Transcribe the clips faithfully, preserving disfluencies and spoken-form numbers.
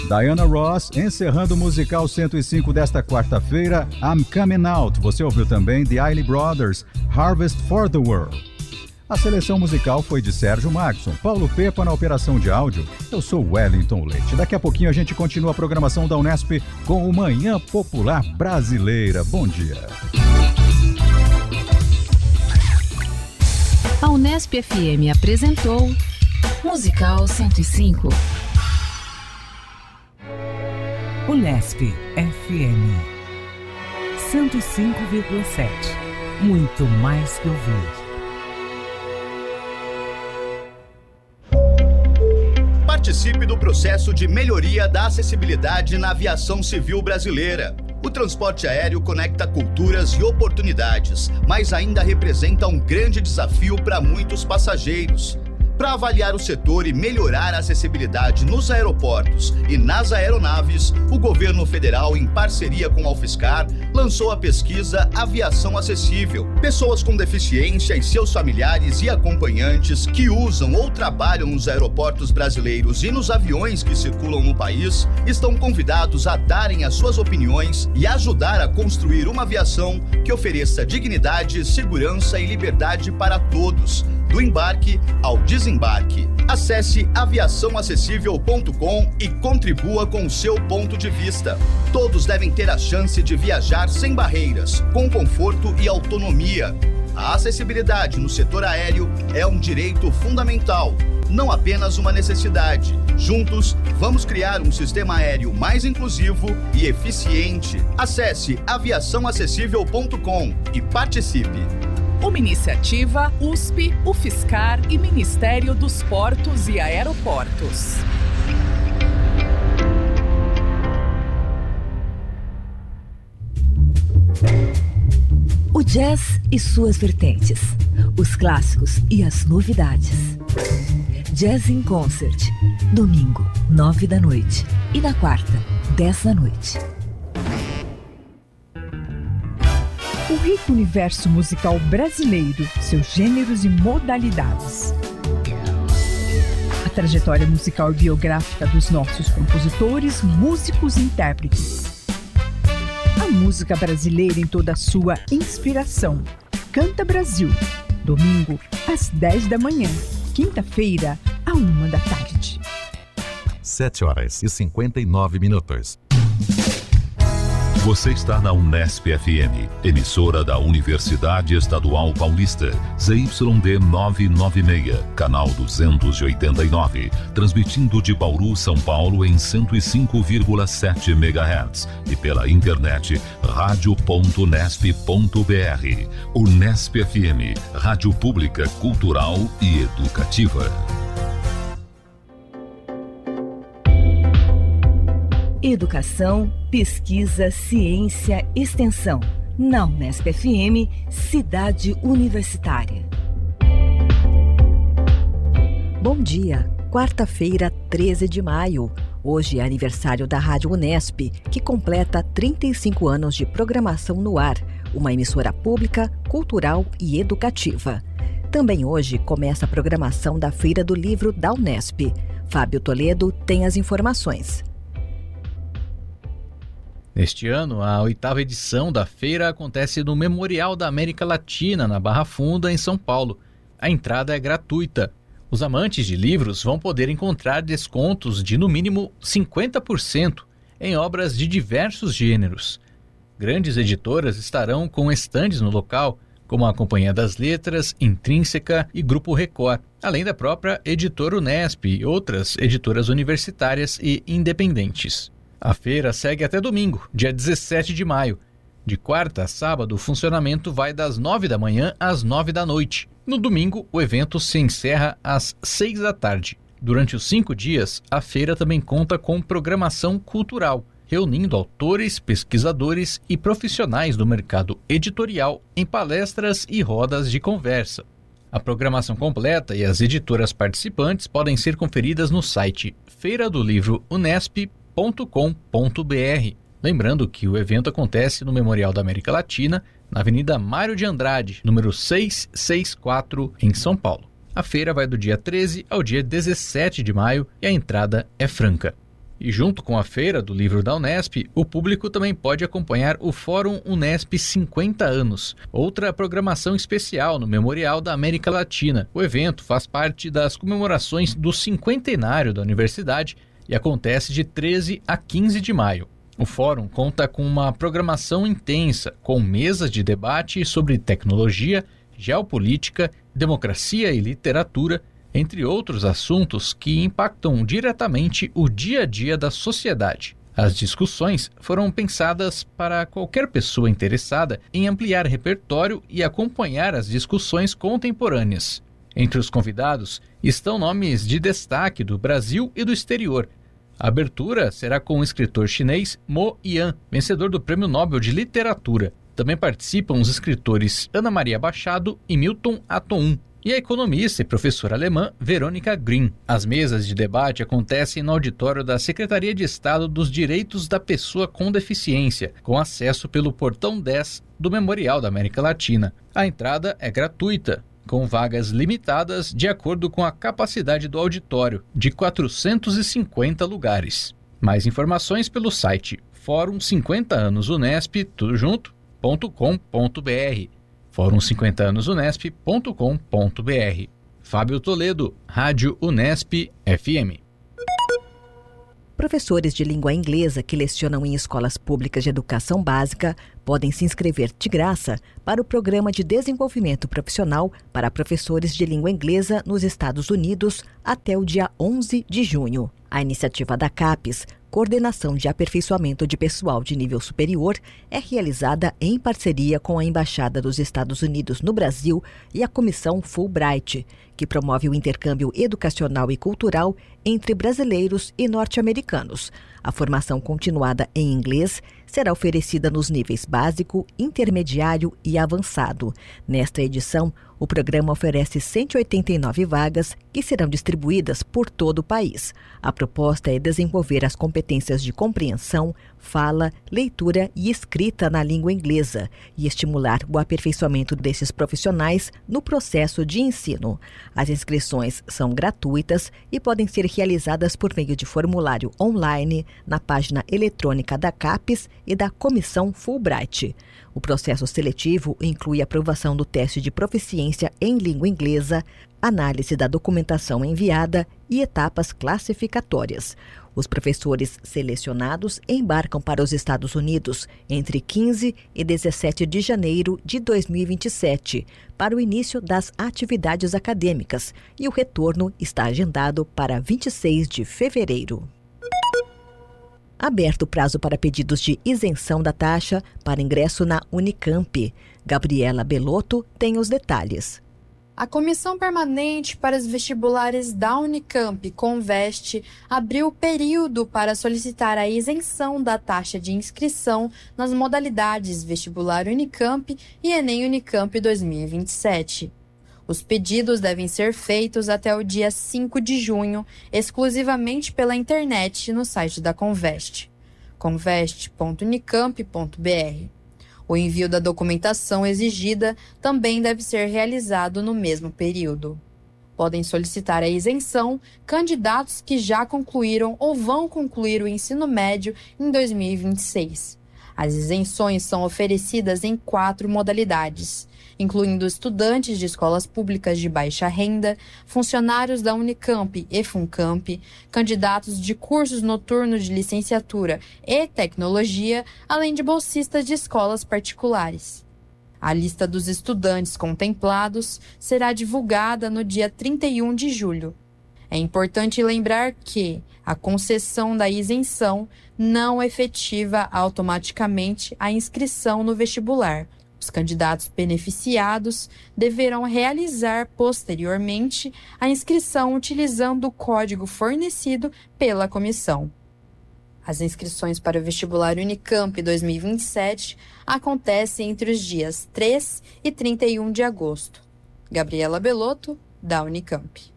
Diana Ross, encerrando o musical cento e cinco desta quarta-feira, I'm Coming Out. Você ouviu também The Isley Brothers, Harvest for the World. A seleção musical foi de Sérgio Maxson, Paulo Pepa na operação de áudio. Eu sou Wellington Leite. Daqui a pouquinho a gente continua a programação da Unesp com o Manhã Popular Brasileira. Bom dia. A Unesp F M apresentou Musical cento e cinco. Unesp F M cento e cinco vírgula sete. Muito mais que ouvir. Participe do processo de melhoria da acessibilidade na aviação civil brasileira. O transporte aéreo conecta culturas e oportunidades, mas ainda representa um grande desafio para muitos passageiros. Para avaliar o setor e melhorar a acessibilidade nos aeroportos e nas aeronaves, o governo federal, em parceria com a UFSCar, lançou a pesquisa Aviação Acessível. Pessoas com deficiência e seus familiares e acompanhantes que usam ou trabalham nos aeroportos brasileiros e nos aviões que circulam no país estão convidados a darem as suas opiniões e ajudar a construir uma aviação que ofereça dignidade, segurança e liberdade para todos, do embarque ao desembarque. Acesse aviação acessível ponto com e contribua com o seu ponto de vista. Todos devem ter a chance de viajar sem barreiras, com conforto e autonomia. A acessibilidade no setor aéreo é um direito fundamental, não apenas uma necessidade. Juntos, vamos criar um sistema aéreo mais inclusivo e eficiente. Acesse aviação acessível ponto com e participe. Uma iniciativa U S P, UFSCar e Ministério dos Portos e Aeroportos. O jazz e suas vertentes, os clássicos e as novidades. Jazz in Concert, domingo, nove da noite e na quarta, dez da noite. O rico universo musical brasileiro, seus gêneros e modalidades. A trajetória musical e biográfica dos nossos compositores, músicos e intérpretes. A música brasileira em toda a sua inspiração. Canta Brasil, domingo às dez da manhã, quinta-feira à uma da tarde. sete horas e cinquenta e nove minutos. Você está na Unesp F M, emissora da Universidade Estadual Paulista, Z Y D novecentos e noventa e seis, canal duzentos e oitenta e nove, transmitindo de Bauru, São Paulo em cento e cinco vírgula sete megahertz e pela internet rádio ponto unesp ponto br. Unesp F M, rádio pública, cultural e educativa. Educação, pesquisa, ciência, extensão. Na Unesp F M, Cidade Universitária. Bom dia, quarta-feira, treze de maio. Hoje é aniversário da Rádio Unesp, que completa trinta e cinco anos de programação no ar, uma emissora pública, cultural e educativa. Também hoje começa a programação da Feira do Livro da Unesp. Fábio Toledo tem as informações. Neste ano, a oitava edição da feira acontece no Memorial da América Latina, na Barra Funda, em São Paulo. A entrada é gratuita. Os amantes de livros vão poder encontrar descontos de no mínimo cinquenta por cento em obras de diversos gêneros. Grandes editoras estarão com estandes no local, como a Companhia das Letras, Intrínseca e Grupo Record, além da própria editora Unesp e outras editoras universitárias e independentes. A feira segue até domingo, dia dezessete de maio. De quarta a sábado, o funcionamento vai das nove da manhã às nove da noite. No domingo, o evento se encerra às seis da tarde. Durante os cinco dias, a feira também conta com programação cultural, reunindo autores, pesquisadores e profissionais do mercado editorial em palestras e rodas de conversa. A programação completa e as editoras participantes podem ser conferidas no site feira do livro unesp ponto com ponto br. Lembrando que o evento acontece no Memorial da América Latina, na Avenida Mário de Andrade, número seiscentos e sessenta e quatro, em São Paulo. A feira vai do dia treze ao dia dezessete de maio e a entrada é franca. E junto com a Feira do Livro da Unesp, o público também pode acompanhar o Fórum Unesp cinquenta anos, outra programação especial no Memorial da América Latina. O evento faz parte das comemorações do cinquentenário da universidade e acontece de treze a quinze de maio. O fórum conta com uma programação intensa, com mesas de debate sobre tecnologia, geopolítica, democracia e literatura, entre outros assuntos que impactam diretamente o dia a dia da sociedade. As discussões foram pensadas para qualquer pessoa interessada em ampliar repertório e acompanhar as discussões contemporâneas. Entre os convidados estão nomes de destaque do Brasil e do exterior. A abertura será com o escritor chinês Mo Yan, vencedor do Prêmio Nobel de Literatura. Também participam os escritores Ana Maria Machado e Milton Aton, e a economista e professora alemã Verônica Green. As mesas de debate acontecem no auditório da Secretaria de Estado dos Direitos da Pessoa com Deficiência, com acesso pelo Portão dez do Memorial da América Latina. A entrada é gratuita, com vagas limitadas de acordo com a capacidade do auditório, de quatrocentos e cinquenta lugares. Mais informações pelo site fórum cinquenta anos unesp tudo junto ponto com ponto br. fórum cinquenta anos unesp ponto com ponto br. Fábio Toledo, Rádio Unesp F M. Professores de língua inglesa que lecionam em escolas públicas de educação básica podem se inscrever de graça para o Programa de Desenvolvimento Profissional para Professores de Língua Inglesa nos Estados Unidos até o dia onze de junho. A iniciativa da CAPES, Coordenação de Aperfeiçoamento de Pessoal de Nível Superior, é realizada em parceria com a Embaixada dos Estados Unidos no Brasil e a Comissão Fulbright, que promove o intercâmbio educacional e cultural entre brasileiros e norte-americanos. A formação continuada em inglês será oferecida nos níveis básico, intermediário e avançado. Nesta edição, o programa oferece cento e oitenta e nove vagas que serão distribuídas por todo o país. A proposta é desenvolver as competências de compreensão, fala, leitura e escrita na língua inglesa e estimular o aperfeiçoamento desses profissionais no processo de ensino. As inscrições são gratuitas e podem ser realizadas por meio de formulário online na página eletrônica da CAPES e da Comissão Fulbright. O processo seletivo inclui aprovação do teste de proficiência em língua inglesa, análise da documentação enviada e etapas classificatórias. Os professores selecionados embarcam para os Estados Unidos entre quinze e dezessete de janeiro de dois mil e vinte e sete, para o início das atividades acadêmicas, e o retorno está agendado para vinte e seis de fevereiro. Aberto o prazo para pedidos de isenção da taxa para ingresso na Unicamp. Gabriela Belotto tem os detalhes. A Comissão Permanente para os Vestibulares da Unicamp, Conveste, abriu o período para solicitar a isenção da taxa de inscrição nas modalidades Vestibular Unicamp e Enem Unicamp dois mil e vinte e sete. Os pedidos devem ser feitos até o dia cinco de junho, exclusivamente pela internet no site da Conveste, conveste ponto unicamp ponto br. O envio da documentação exigida também deve ser realizado no mesmo período. Podem solicitar a isenção candidatos que já concluíram ou vão concluir o ensino médio em dois mil e vinte e seis. As isenções são oferecidas em quatro modalidades, incluindo estudantes de escolas públicas de baixa renda, funcionários da Unicamp e Funcamp, candidatos de cursos noturnos de licenciatura e tecnologia, além de bolsistas de escolas particulares. A lista dos estudantes contemplados será divulgada no dia trinta e um de julho. É importante lembrar que a concessão da isenção não efetiva automaticamente a inscrição no vestibular. Os candidatos beneficiados deverão realizar posteriormente a inscrição utilizando o código fornecido pela comissão. As inscrições para o vestibular Unicamp dois mil e vinte e sete acontecem entre os dias três e trinta e um de agosto. Gabriela Belotto, da Unicamp.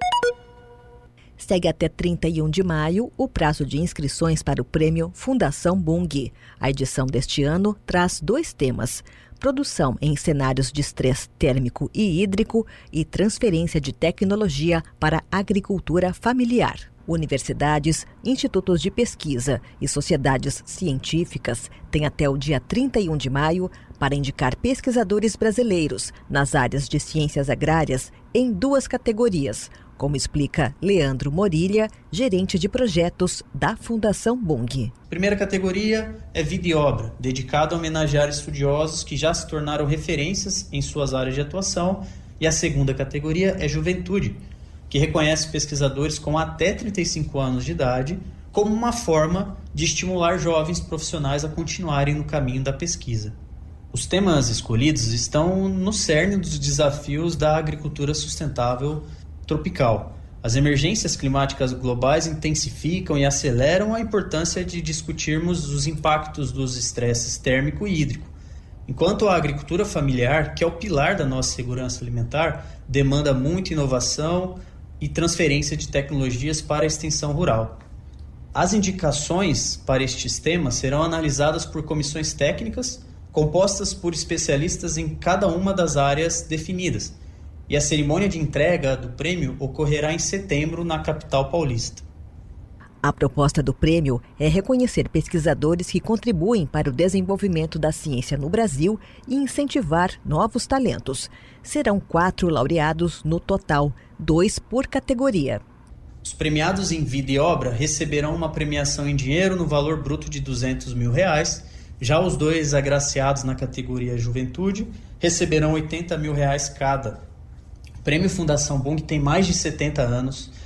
Segue até trinta e um de maio o prazo de inscrições para o prêmio Fundação Bung. A edição deste ano traz dois temas: produção em cenários de estresse térmico e hídrico e transferência de tecnologia para a agricultura familiar. Universidades, institutos de pesquisa e sociedades científicas têm até o dia trinta e um de maio para indicar pesquisadores brasileiros nas áreas de ciências agrárias em duas categorias, como explica Leandro Morilha, gerente de projetos da Fundação Bung. A primeira categoria é Vida e Obra, dedicada a homenagear estudiosos que já se tornaram referências em suas áreas de atuação, e a segunda categoria é Juventude, que reconhece pesquisadores com até trinta e cinco anos de idade como uma forma de estimular jovens profissionais a continuarem no caminho da pesquisa. Os temas escolhidos estão no cerne dos desafios da agricultura sustentável tropical. As emergências climáticas globais intensificam e aceleram a importância de discutirmos os impactos dos estresses térmico e hídrico, enquanto a agricultura familiar, que é o pilar da nossa segurança alimentar, demanda muita inovação e transferência de tecnologias para a extensão rural. As indicações para estes temas serão analisadas por comissões técnicas compostas por especialistas em cada uma das áreas definidas, e a cerimônia de entrega do prêmio ocorrerá em setembro na capital paulista. A proposta do prêmio é reconhecer pesquisadores que contribuem para o desenvolvimento da ciência no Brasil e incentivar novos talentos. Serão quatro laureados no total, dois por categoria. Os premiados em Vida e Obra receberão uma premiação em dinheiro no valor bruto de duzentos mil reais. Já os dois agraciados na categoria Juventude receberão oitenta mil reais cada. O Prêmio Fundação Bung tem mais de setenta anos